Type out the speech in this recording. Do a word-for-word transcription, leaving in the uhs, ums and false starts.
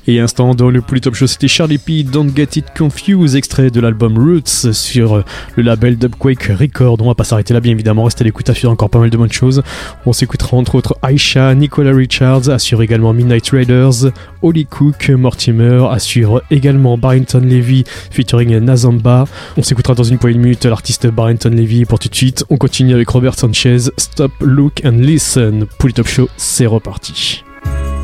Et instant dans le Polytop Show, c'était Charlie P, Don't Get It Confused, extrait de l'album Roots sur le label Dubquake Record. On va pas s'arrêter là, bien évidemment, restez à l'écoute, à suivre encore pas mal de bonnes choses. On s'écoutera entre autres Aisha, Nicola Richards, assure également Midnight Raiders, Holly Cook, Mortimer, assure également Barrington Levy featuring Nazamba. On s'écoutera dans une poignée de minutes l'artiste Barrington Levy. Pour tout de suite, on continue avec Robert Sanchez, Stop, Look and Listen. Polytop Show, c'est reparti.